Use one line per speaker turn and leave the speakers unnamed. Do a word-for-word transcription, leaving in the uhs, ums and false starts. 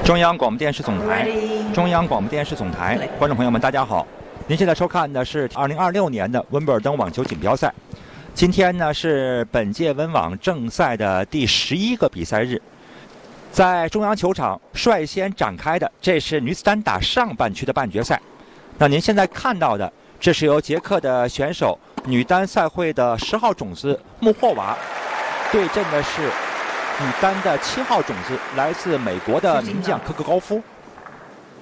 中央广播电视总台，中央广播电视总台，观众朋友们，大家好！您现在收看的是二零二六年的温布尔登网球锦标赛。今天呢是本届温网正赛的第十一个比赛日，在中央球场率先展开的，这是女子单打上半区的半决赛。那您现在看到的，这是由捷克的选手女单赛会的十号种子穆霍娃对阵的是女单的七号种子，来自美国的名将科克高夫。